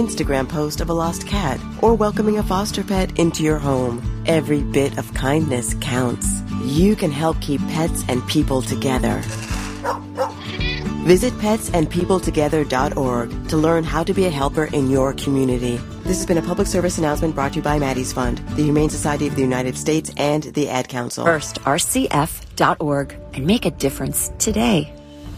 Instagram post of a lost cat or welcoming a foster pet into your home. Every bit of kindness counts. You can help keep pets and people together. Visit petsandpeopletogether.org to learn how to be a helper in your community. This has been a public service announcement brought to you by Maddie's Fund, the Humane Society of the United States, and the Ad Council. First, rcf.org, and make a difference today.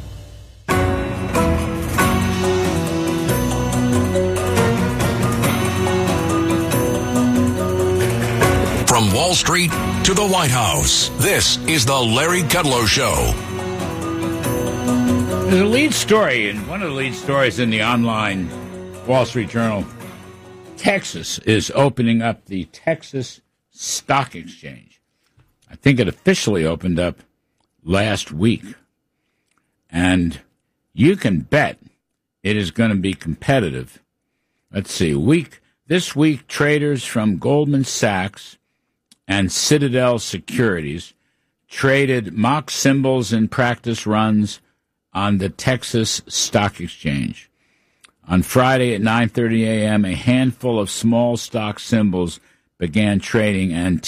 From Wall Street to the White House, this is the Larry Kudlow Show. There's a lead story, and one of the lead stories in the online Wall Street Journal. Texas is opening up the Texas Stock Exchange. I think it officially opened up last week. And you can bet it is going to be competitive. Let's see. This week, traders from Goldman Sachs and Citadel Securities traded mock symbols and practice runs on the Texas Stock Exchange. On Friday at 9:30 a.m., a handful of small stock symbols began trading, and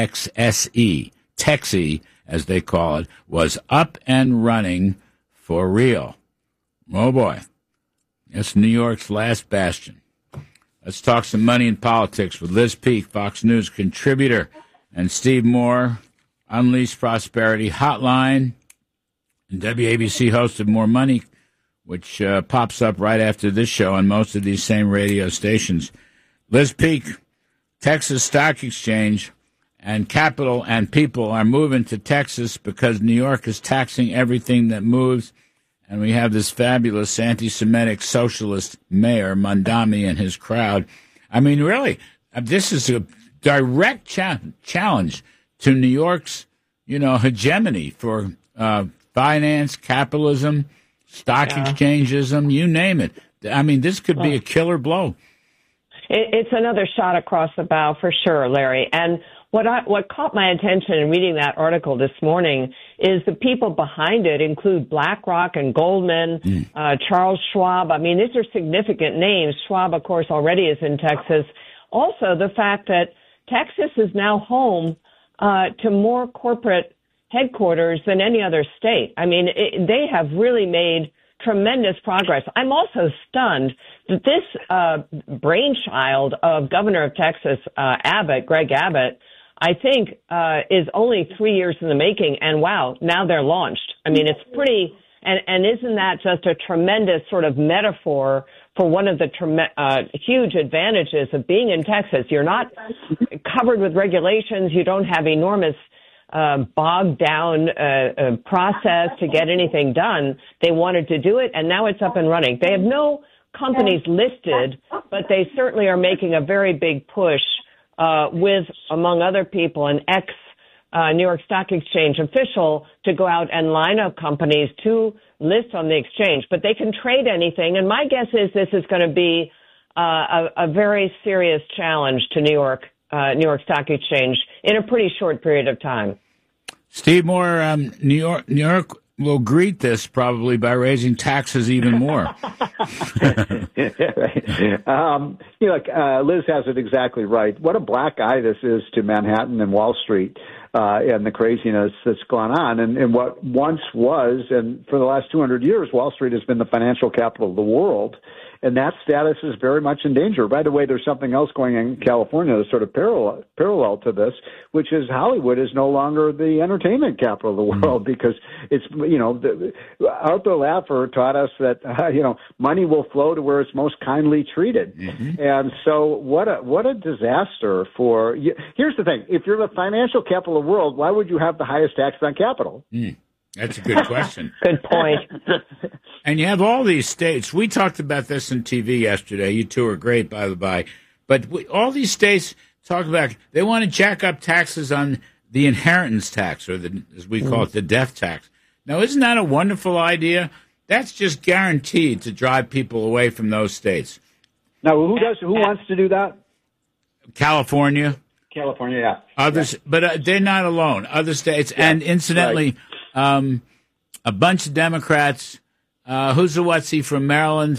TXSE, Texie as they call it, was up and running for real. Oh boy, it's New York's last bastion. Let's talk some money and politics with Liz Peek, Fox News contributor, and Steve Moore, Unleash Prosperity Hotline, and WABC host of More Money, which pops up right after this show on most of these same radio stations. Liz Peek, Texas Stock Exchange, and capital and people are moving to Texas because New York is taxing everything that moves, and we have this fabulous anti-Semitic socialist mayor, Mondami, and his crowd. I mean, really, this is a direct challenge to New York's, hegemony for finance, capitalism, stock exchangeism, you name it. I mean, this could be a killer blow. It's another shot across the bow for sure, Larry. And what caught my attention in reading that article this morning is the people behind it include BlackRock and Goldman, Charles Schwab. I mean, these are significant names. Schwab, of course, already is in Texas. Also, the fact that Texas is now home to more corporate headquarters than any other state. I mean, they have really made tremendous progress. I'm also stunned that this brainchild of Governor of Texas, Greg Abbott, I think is only 3 years in the making, and wow, now they're launched. I mean, it's pretty, and isn't that just a tremendous sort of metaphor for one of the huge advantages of being in Texas? You're not covered with regulations. You don't have enormous bogged down process to get anything done. They wanted to do it, and now it's up and running. They have no companies listed, but they certainly are making a very big push with, among other people, an ex-New York Stock Exchange official to go out and line up companies to list on the exchange. But they can trade anything, and my guess is this is going to be a very serious challenge to New York Stock Exchange in a pretty short period of time. Steve Moore, New York will greet this probably by raising taxes even more. Liz has it exactly right. What a black eye this is to Manhattan and Wall Street and the craziness that's gone on. And what once was, and for the last 200 years, Wall Street has been the financial capital of the world. And that status is very much in danger. By the way, there's something else going on in California that's sort of parallel to this, which is Hollywood is no longer the entertainment capital of the world because it's, Arthur Laffer taught us that, money will flow to where it's most kindly treated. Mm-hmm. And so what a disaster for, here's the thing, if you're the financial capital of the world, why would you have the highest tax on capital? That's a good question. Good point. And you have all these states. We talked about this on TV yesterday. You two are great, by the by. But all these states talk about, they want to jack up taxes on the inheritance tax, or as we call it, the death tax. Now, isn't that a wonderful idea? That's just guaranteed to drive people away from those states. Now, who wants to do that? California. Yeah. Others, but they're not alone. Other states, and incidentally, a bunch of Democrats, who's the whatsy from Maryland,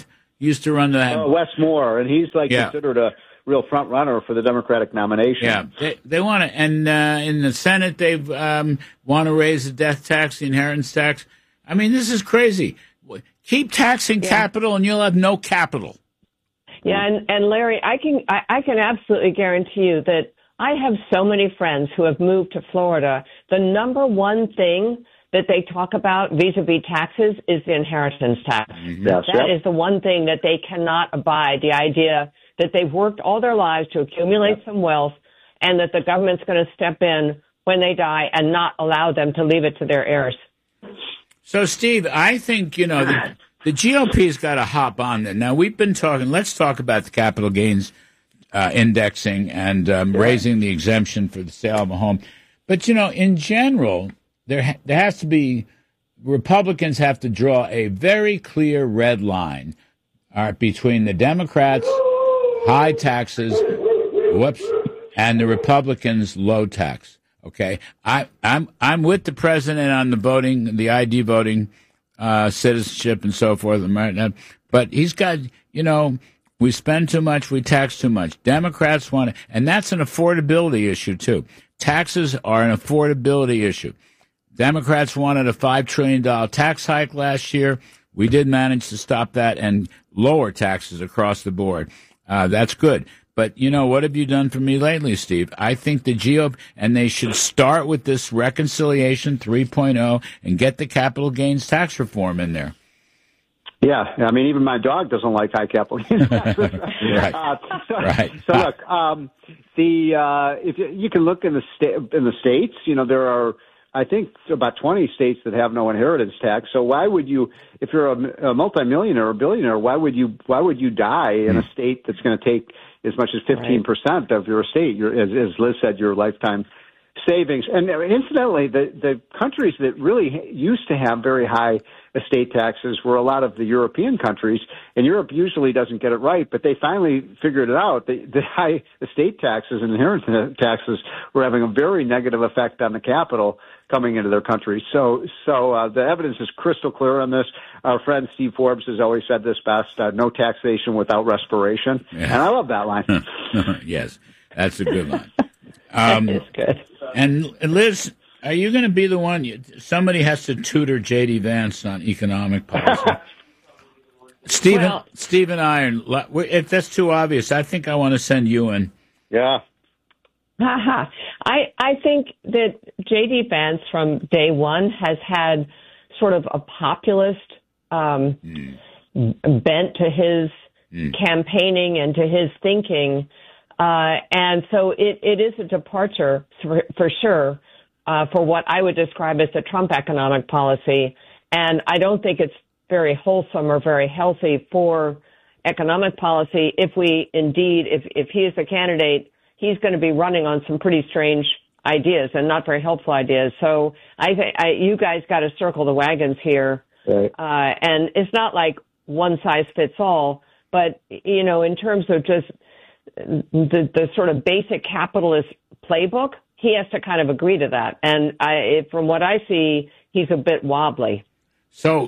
used to run the Wes Moore, and he's considered a real front runner for the Democratic nomination. Yeah, they want to, and in the Senate they want to raise the death tax, the inheritance tax. I mean, this is crazy. Keep taxing capital, and you'll have no capital. Yeah, and Larry, I can absolutely guarantee you that I have so many friends who have moved to Florida. The number one thing that they talk about vis-a-vis taxes is the inheritance tax. Mm-hmm. That is the one thing that they cannot abide, the idea that they've worked all their lives to accumulate some wealth and that the government's going to step in when they die and not allow them to leave it to their heirs. So, Steve, I think, the GOP's got to hop on there. Now, we've been talking, let's talk about the capital gains indexing and raising the exemption for the sale of a home. But, in general, there has to be, Republicans have to draw a very clear red line between the Democrats' high taxes, and the Republicans' low tax. Okay, I'm with the president on the voting, the ID voting, citizenship, and so forth. But he's got, we spend too much, we tax too much. Democrats want it, and that's an affordability issue too. Taxes are an affordability issue. Democrats wanted a $5 trillion tax hike last year. We did manage to stop that and lower taxes across the board. That's good. But, what have you done for me lately, Steve? I think the GOP, and they should start with this reconciliation 3.0 and get the capital gains tax reform in there. Yeah, I mean, even my dog doesn't like high capital gains taxes. Right. So look, if you can look in the states, there are, I think, about 20 states that have no inheritance tax. So why would you, if you're a multimillionaire or billionaire, why would you die in a state that's going to take as much as 15% of your estate, as Liz said, your lifetime savings? And incidentally, the countries that really used to have very high estate taxes were a lot of the European countries, and Europe usually doesn't get it right, but they finally figured it out. The high estate taxes and inheritance taxes were having a very negative effect on the capital coming into their country. So the evidence is crystal clear on this. Our friend Steve Forbes has always said this best, no taxation without respiration. Yeah. And I love that line. Yes, that's a good line. That is good. And Liz, are you going to be the one? Somebody has to tutor J.D. Vance on economic policy. Steve and I, if that's too obvious, I think I want to send you in. Yeah. I think that J.D. Vance from day one has had sort of a populist bent to his campaigning and to his thinking. And so it is a departure for sure for what I would describe as the Trump economic policy. And I don't think it's very wholesome or very healthy for economic policy if we indeed, if he is the candidate, he's going to be running on some pretty strange ideas and not very helpful ideas. So I think you guys got to circle the wagons here. Right. And it's not like one size fits all, but, in terms of just the sort of basic capitalist playbook, he has to kind of agree to that. And from what I see, he's a bit wobbly. So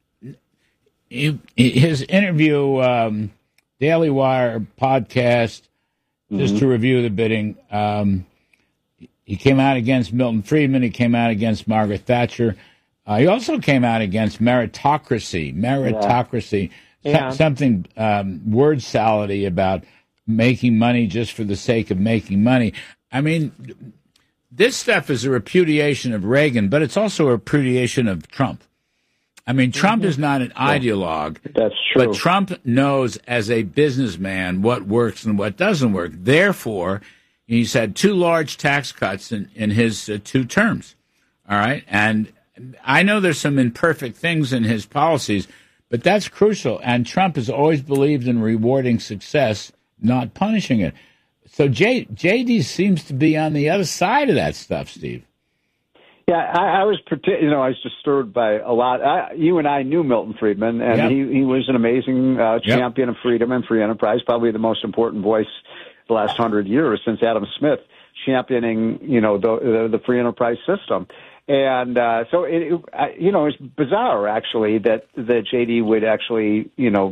his interview, Daily Wire podcast, just to review the bidding, he came out against Milton Friedman. He came out against Margaret Thatcher. He also came out against meritocracy. Yeah. Something word salady about making money just for the sake of making money. I mean, this stuff is a repudiation of Reagan, but it's also a repudiation of Trump. I mean, Trump is not an ideologue. That's true. But Trump knows as a businessman what works and what doesn't work. Therefore, he's had two large tax cuts in his 2 terms. All right? And I know there's some imperfect things in his policies, but that's crucial. And Trump has always believed in rewarding success, not punishing it. So J.D. seems to be on the other side of that stuff, Steve. Yeah, I was I was disturbed by a lot. You and I knew Milton Friedman, and he was an amazing champion of freedom and free enterprise, probably the most important voice the last 100 years since Adam Smith championing, the free enterprise system. And so it's bizarre actually that JD would actually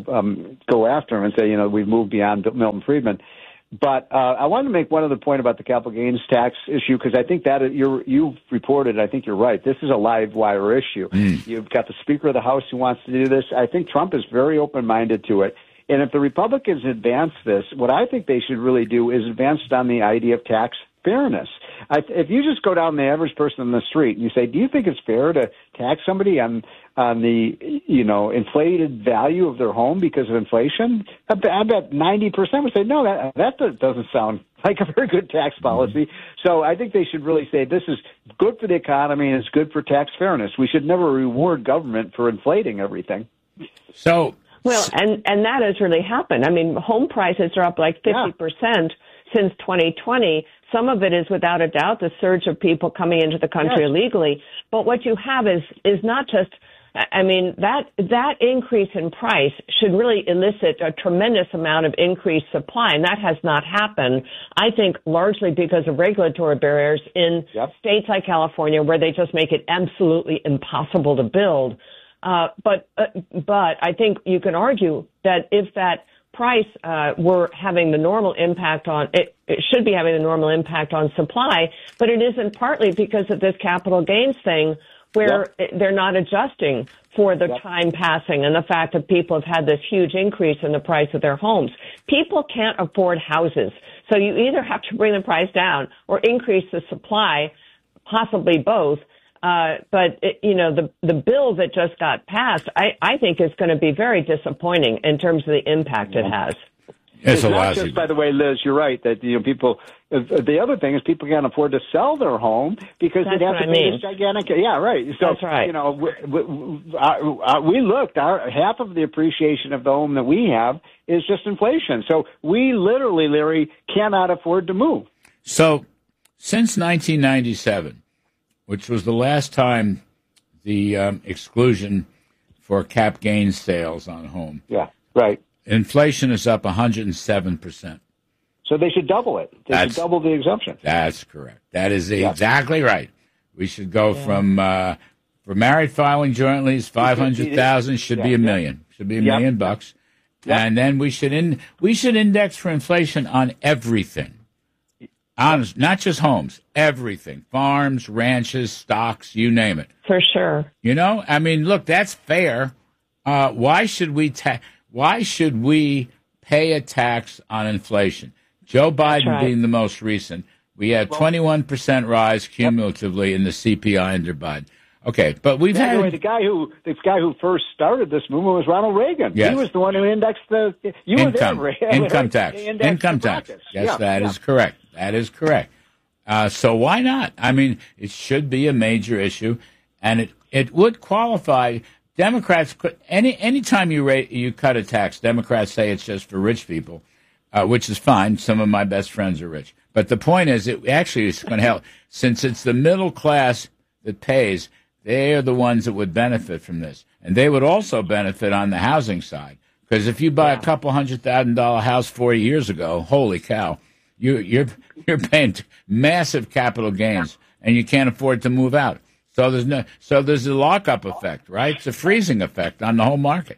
go after him and say we've moved beyond Milton Friedman. But I wanted to make one other point about the capital gains tax issue, because I think that you've reported. I think you're right. This is a live wire issue. You've got the Speaker of the House who wants to do this. I think Trump is very open-minded to it. And if the Republicans advance this, what I think they should really do is advance on the idea of tax fairness. If you just go down the average person in the street and you say, do you think it's fair to tax somebody on the inflated value of their home because of inflation? I bet 90% would say, no, that doesn't sound like a very good tax policy. So I think they should really say this is good for the economy and it's good for tax fairness. We should never reward government for inflating everything. So, well, and that has really happened. I mean, home prices are up like 50% since 2020. Some of it is without a doubt the surge of people coming into the country illegally. But what you have is not just, I mean, that increase in price should really elicit a tremendous amount of increased supply, and that has not happened, I think, largely because of regulatory barriers in states like California, where they just make it absolutely impossible to build. But I think you can argue that if that price were having the normal impact on it should be having the normal impact on supply, but it isn't, partly because of this capital gains thing where they're not adjusting for the time passing and the fact that people have had this huge increase in the price of their homes. People can't afford houses, so you either have to bring the price down or increase the supply, possibly both. But the bill that just got passed, I think is going to be very disappointing in terms of the impact it has. It's not just, by the way, Liz, you're right that people. The other thing is people can't afford to sell their home because they have to pay this gigantic. Yeah, right. So that's right. We looked. Half of the appreciation of the home that we have is just inflation. So we literally, Larry, cannot afford to move. So since 1997, which was the last time the exclusion for cap gains sales on home. Yeah, right. Inflation is up 107%. So they should double it. They should double the exemption. That's correct. That is exactly right. We should go from for married filing jointly is 500,000 should be $1 million. Should be $1 million bucks. And then we should index for inflation on everything. Honest, not just homes, everything. Farms, ranches, stocks, you name it. For sure. I mean, look, that's fair. Why should we pay a tax on inflation? Joe Biden being the most recent, we had 21% rise cumulatively in the CPI under Biden. Okay, but we've had the guy who first started this movement was Ronald Reagan. Yes. He was the one who indexed the income tax. Yes, that is correct. That is correct. So why not? I mean, it should be a major issue, and it would qualify. Democrats could any time you cut a tax, Democrats say it's just for rich people, which is fine. Some of my best friends are rich, but the point is, it actually is going to help since it's the middle class that pays. They are the ones that would benefit from this, and they would also benefit on the housing side because if you buy a couple $100,000 house 40 years ago, holy cow, you're paying massive capital gains, and you can't afford to move out. So there's a lockup effect, right? It's a freezing effect on the whole market.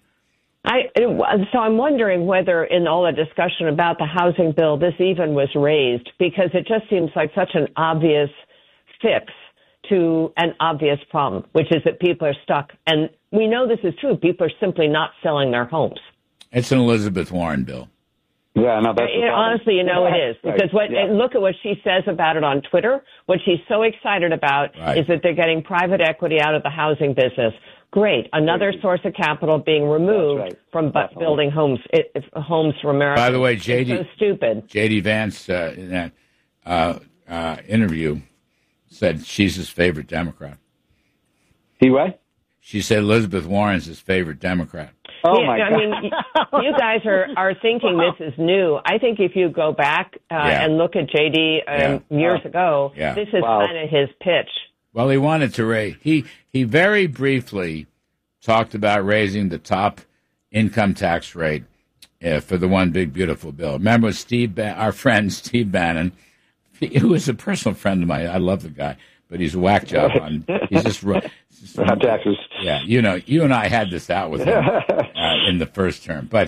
So I'm wondering whether in all the discussion about the housing bill, this even was raised, because it just seems like such an obvious fix to an obvious problem, which is that people are stuck. And we know this is true. People are simply not selling their homes. It's an Elizabeth Warren bill. Yeah, no, that's honestly, it is. Because look at what she says about it on Twitter. What she's so excited about is that they're getting private equity out of the housing business. Great. Another source of capital being removed from building homes for America. By the way, it's so stupid. J.D. Vance in that interview said she's his favorite Democrat. He what? She said Elizabeth Warren's his favorite Democrat. Oh, my God. I mean, you guys are thinking this is new. I think if you go back and look at J.D. years ago, this is kind of his pitch. Well, he wanted to raise. He very briefly talked about raising the top income tax rate for the one big beautiful bill. Remember our friend Steve Bannon, who is a personal friend of mine. I love the guy, but he's a whack job on. He's just on taxes. Yeah, you and I had this out with him in the first term, but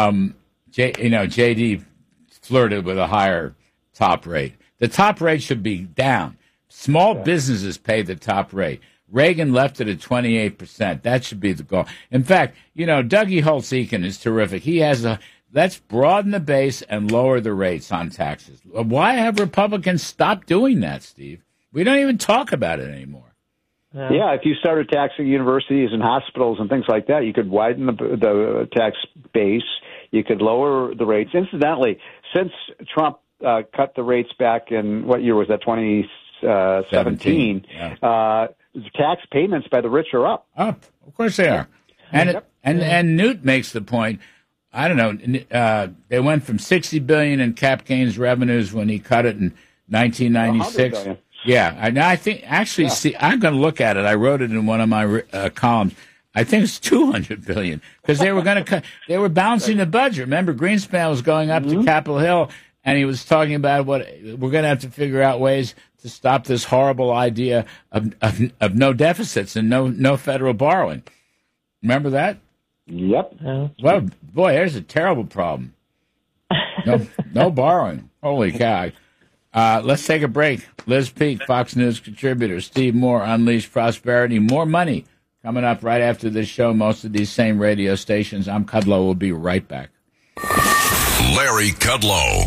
JD flirted with a higher top rate. The top rate should be down. Small businesses pay the top rate. Reagan left it at 28%. That should be the goal. In fact, Dougie Holtz-Eakin is terrific. He has let's broaden the base and lower the rates on taxes. Why have Republicans stopped doing that, Steve? We don't even talk about it anymore. Yeah, if you started taxing universities and hospitals and things like that, you could widen the tax base. You could lower the rates. Incidentally, since Trump cut the rates back in, what year was that, 2017, tax payments by the rich are up. Up, of course they are. And Newt makes the point. I don't know. They went from $60 billion in cap gains revenues when he cut it in 1996. Yeah, I think actually. See, I'm going to look at it. I wrote it in one of my columns. I think it's $200 billion because they were going to cut. They were balancing the budget. Remember, Greenspan was going up to Capitol Hill, and he was talking about what we're going to have to figure out ways to stop this horrible idea of no deficits and no federal borrowing. Remember that? Yep. Well, boy, there's a terrible problem. No borrowing. Holy cow. Let's take a break. Liz Peek, Fox News contributor. Steve Moore, Unleash Prosperity. More money coming up right after this show. Most of these same radio stations. I'm Kudlow. We'll be right back. Larry Kudlow.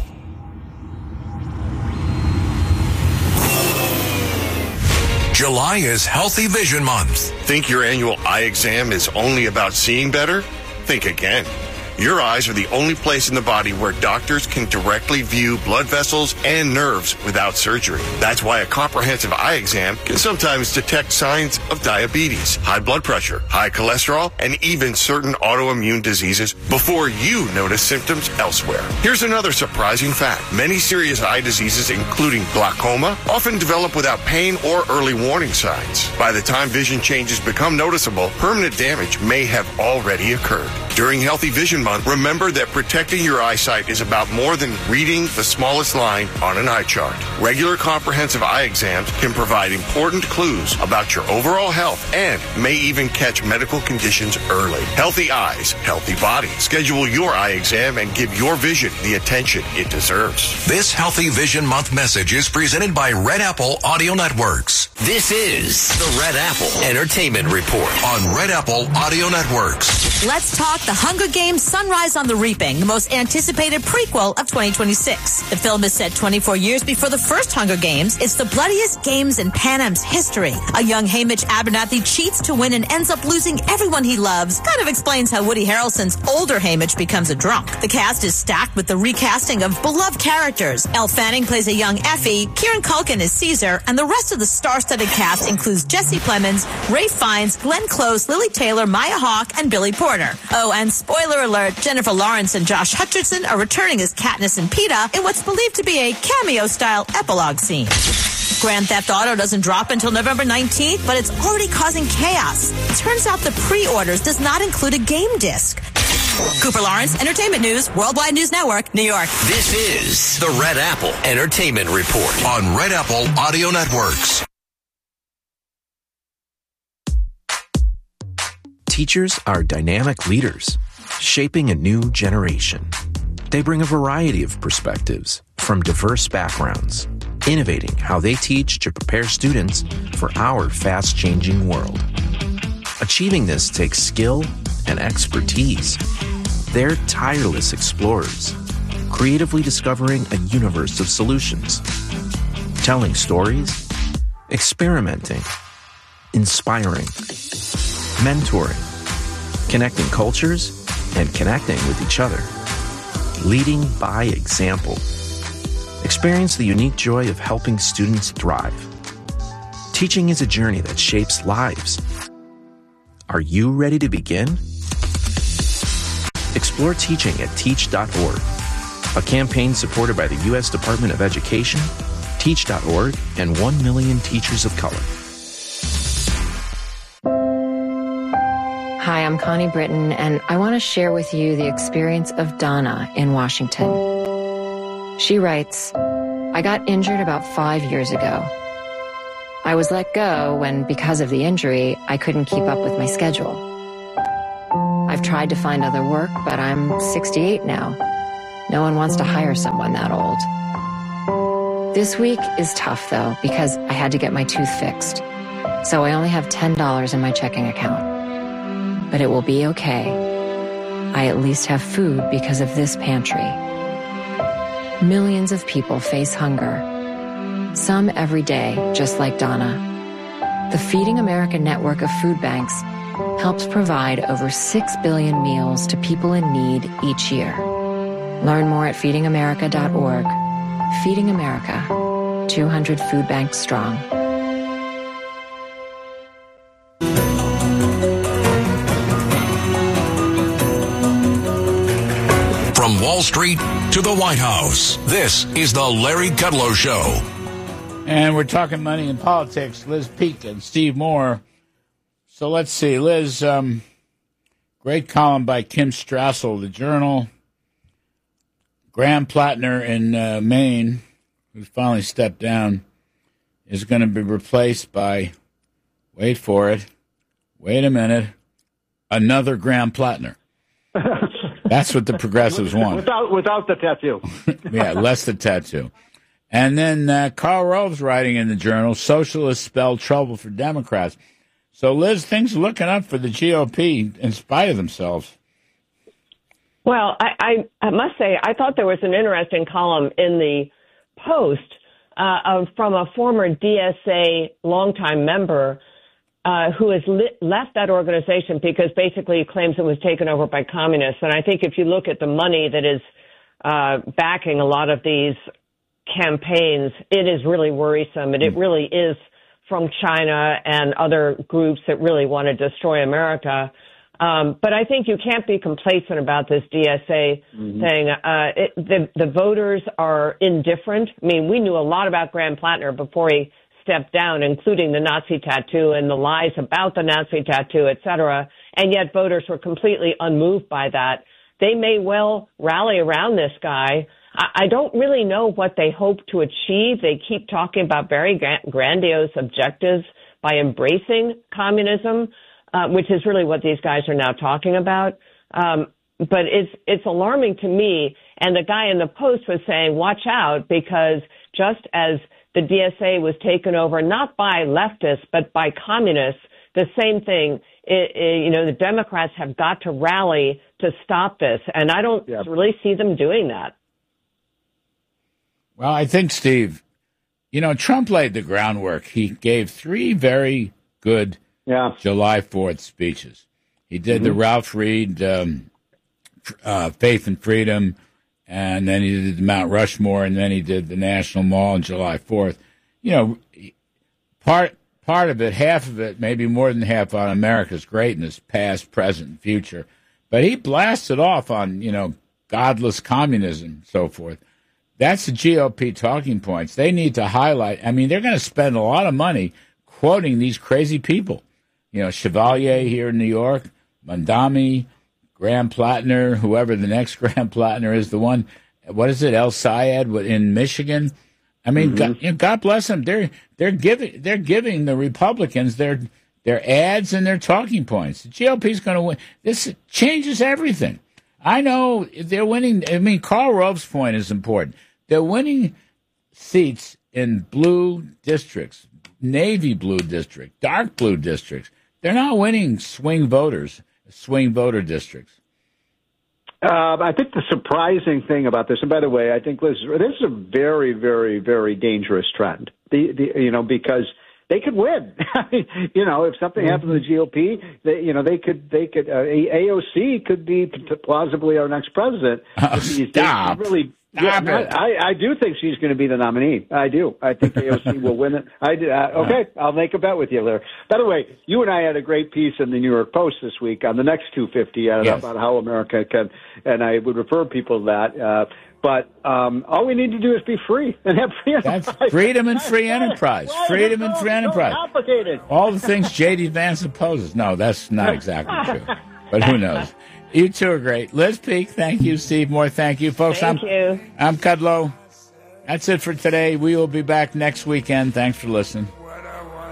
July is Healthy Vision Month. Think your annual eye exam is only about seeing better? Think again. Your eyes are the only place in the body where doctors can directly view blood vessels and nerves without surgery. That's why a comprehensive eye exam can sometimes detect signs of diabetes, high blood pressure, high cholesterol, and even certain autoimmune diseases before you notice symptoms elsewhere. Here's another surprising fact. Many serious eye diseases, including glaucoma, often develop without pain or early warning signs. By the time vision changes become noticeable, permanent damage may have already occurred. During Healthy Vision Month, remember that protecting your eyesight is about more than reading the smallest line on an eye chart. Regular comprehensive eye exams can provide important clues about your overall health and may even catch medical conditions early. Healthy eyes, healthy body. Schedule your eye exam and give your vision the attention it deserves. This Healthy Vision Month message is presented by Red Apple Audio Networks. This is the Red Apple Entertainment Report On Red Apple Audio Networks. Let's talk The Hunger Games: Sunrise on the Reaping, the most anticipated prequel of 2026. The film is set 24 years before the first Hunger Games. It's the bloodiest games in Pan Am's history. A young Hamish Abernathy cheats to win and ends up losing everyone he loves. Kind of explains how Woody Harrelson's older Hamish becomes a drunk. The cast is stacked with the recasting of beloved characters. Elle Fanning plays a young Effie, Kieran Culkin is Caesar, and the rest of the star-studded cast includes Jesse Plemons, Ralph Fiennes, Glenn Close, Lily Taylor, Maya Hawke, and Billy Porter. Oh, and spoiler alert, Jennifer Lawrence and Josh Hutcherson are returning as Katniss and Peeta in what's believed to be a cameo-style epilogue scene. Grand Theft Auto doesn't drop until November 19th, but it's already causing chaos. Turns out the pre-orders does not include a game disc. Cooper Lawrence, Entertainment News, Worldwide News Network, New York. This is the Red Apple Entertainment Report on Red Apple Audio Networks. Teachers are dynamic leaders, shaping a new generation. They bring a variety of perspectives from diverse backgrounds, innovating how they teach to prepare students for our fast-changing world. Achieving this takes skill and expertise. They're tireless explorers, creatively discovering a universe of solutions, telling stories, experimenting, inspiring, mentoring, connecting cultures, and connecting with each other. Leading by example. Experience the unique joy of helping students thrive. Teaching is a journey that shapes lives. Are you ready to begin? Explore teaching at teach.org, a campaign supported by the U.S. Department of Education, Teach.org, and 1 million teachers of color. Hi, I'm Connie Britton, and I want to share with you the experience of Donna in Washington. She writes, I got injured about 5 years ago. I was let go when, because of the injury, I couldn't keep up with my schedule. I've tried to find other work, but I'm 68 now. No one wants to hire someone that old. This week is tough, though, because I had to get my tooth fixed. So I only have $10 in my checking account. But it will be okay. I at least have food because of this pantry. Millions of people face hunger. Some every day, just like Donna. The Feeding America network of food banks helps provide over 6 billion meals to people in need each year. Learn more at feedingamerica.org. Feeding America, 200 food banks strong. From Wall Street to the White House, this is the Larry Kudlow Show. And we're talking money and politics. Liz Peek and Steve Moore. So let's see. Liz, great column by Kim Strassel, the Journal. Graham Plattner in Maine, who's finally stepped down, is going to be replaced by, wait for it, wait a minute, another Graham Plattner. That's what the progressives want. Without the tattoo. Yeah, less the tattoo. And then Karl Rove's writing in the Journal, Socialists spell trouble for Democrats. So, Liz, things are looking up for the GOP in spite of themselves. Well, I must say, I thought there was an interesting column in the Post from a former DSA longtime member who has left that organization because basically he claims it was taken over by communists. And I think if you look at the money that is backing a lot of these campaigns, it is really worrisome. And it really is from China and other groups that really want to destroy America. But I think you can't be complacent about this DSA thing. The voters are indifferent. I mean, we knew a lot about Graham Plattner before he stepped down, including the Nazi tattoo and the lies about the Nazi tattoo, et cetera. And yet voters were completely unmoved by that. They may well rally around this guy. I don't really know what they hope to achieve. They keep talking about very grandiose objectives by embracing communism, which is really what these guys are now talking about. But it's alarming to me. And the guy in the Post was saying, watch out, because just as the DSA was taken over not by leftists, but by communists, the same thing, the Democrats have got to rally to stop this. And I don't really see them doing that. Well, I think, Steve, Trump laid the groundwork. He gave 3 very good July 4th speeches. He did the Ralph Reed Faith and Freedom, and then he did the Mount Rushmore, and then he did the National Mall on July 4th. Part of it, half of it, maybe more than half, on America's greatness, past, present, and future. But he blasted off on, godless communism and so forth. That's the GOP talking points. They need to highlight. I mean, they're going to spend a lot of money quoting these crazy people. Chevalier here in New York, Mondami, Graham Plattner, whoever the next Graham Plattner is, the one, what is it, El Sayed in Michigan? I mean, God bless them. They're giving the Republicans their ads and their talking points. The GOP's going to win. This changes everything. I know they're winning. I mean, Karl Rove's point is important. They're winning seats in blue districts, navy blue district, dark blue districts. They're not winning swing voter districts. I think the surprising thing about this, and by the way, I think, Liz, this is a very, very, very dangerous trend. Because they could win. If something happened to the GOP, they could. AOC could be plausibly our next president. Stop. Stop it. I do think she's going to be the nominee. I do. I think AOC will win it. I do. Okay, I'll make a bet with you, Larry. By the way, you and I had a great piece in the New York Post this week on the next 250 about how America can, and I would refer people to that. But all we need to do is be free and have free enterprise. That's freedom and free enterprise. Freedom and free enterprise. So complicated. All the things J.D. Vance opposes. No, that's not exactly true. But who knows? You two are great. Liz Peek, thank you. Steve Moore, thank you. Folks, Thank you. I'm Kudlow. That's it for today. We will be back next weekend. Thanks for listening.